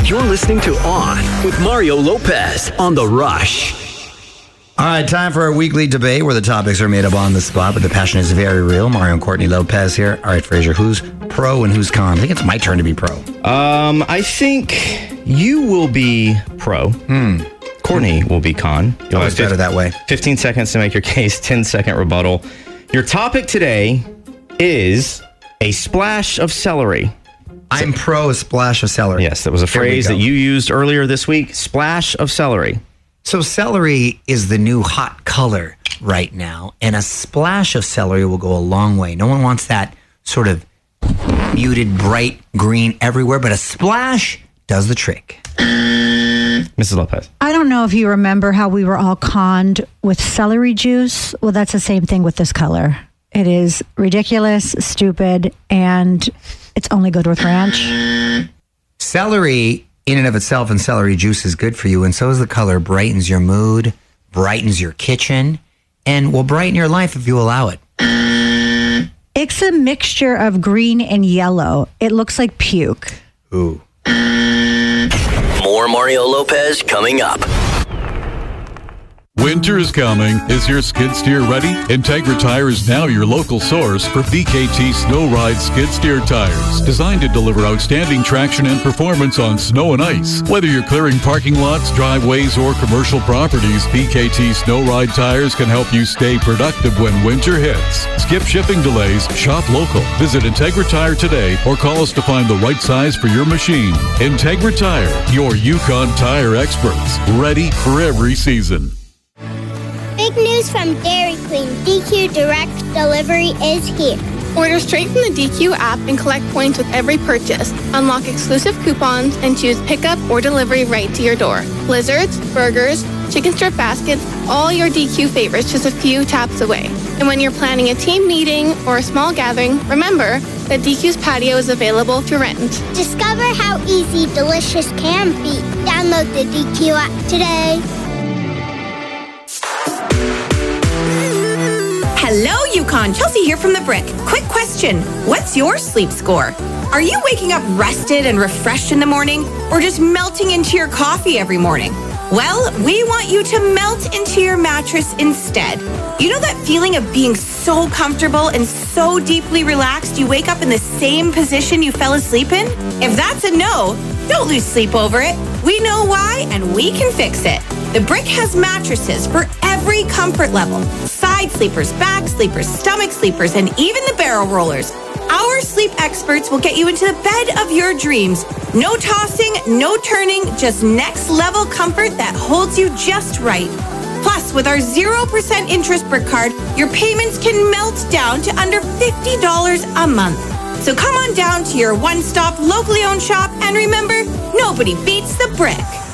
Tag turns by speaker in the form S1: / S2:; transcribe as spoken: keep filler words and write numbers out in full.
S1: You're listening to On with Mario Lopez on The Rush.
S2: All right, time for our weekly debate where the topics are made up on the spot, but the passion is very real. Mario and Courtney Lopez here. All right, Fraser, who's pro and who's con? I think it's my turn to be pro.
S3: Um, I think you will be pro.
S2: Hmm.
S3: Courtney will be con. You'll
S2: Always better that way.
S3: fifteen seconds to make your case, ten second rebuttal. Your topic today is a splash of celery.
S2: I'm pro a splash of celery.
S3: Yes, that was a phrase that you used earlier this week. Splash of celery.
S2: So celery is the new hot color right now, and a splash of celery will go a long way. No one wants that sort of muted, bright green everywhere, but a splash does the trick.
S3: Missus Lopez.
S4: I don't know if you remember how we were all conned with celery juice. Well, that's the same thing with this color. It is ridiculous, stupid, and it's only good with ranch.
S2: Celery in and of itself, and celery juice is good for you, and so is the color. Brightens your mood, brightens your kitchen, and will brighten your life if you allow it.
S4: It's a mixture of green and yellow. It looks like puke.
S2: Ooh.
S1: More Mario Lopez coming up.
S5: Winter is coming. Is your skid steer ready? Integra Tire is now your local source for B K T Snow Ride skid steer tires. Designed to deliver outstanding traction and performance on snow and ice. Whether you're clearing parking lots, driveways, or commercial properties, B K T Snow Ride tires can help you stay productive when winter hits. Skip shipping delays. Shop local. Visit Integra Tire today or call us to find the right size for your machine. Integra Tire, your Yukon tire experts. Ready for every season.
S6: Big news from Dairy Queen. D Q Direct Delivery is here.
S7: Order straight from the D Q app and collect points with every purchase. Unlock exclusive coupons and choose pickup or delivery right to your door. Blizzards, burgers, chicken strip baskets, all your D Q favorites just a few taps away. And when you're planning a team meeting or a small gathering, remember that D Q's patio is available to rent.
S6: Discover how easy delicious can be. Download the D Q app today.
S8: Hello, Yukon. Chelsea here from The Brick. Quick question. What's your sleep score? Are you waking up rested and refreshed in the morning or just melting into your coffee every morning? Well, we want you to melt into your mattress instead. You know that feeling of being so comfortable and so deeply relaxed you wake up in the same position you fell asleep in? If that's a no, don't lose sleep over it. We know why and we can fix it. The Brick has mattresses for every comfort level. Side sleepers, back sleepers, stomach sleepers, and even the barrel rollers. Our sleep experts will get you into the bed of your dreams. No tossing, no turning, just next level comfort that holds you just right. Plus, with our zero percent interest Brick card, your payments can melt down to under fifty dollars a month. So come on down to your one-stop locally owned shop and remember, nobody beats the Brick.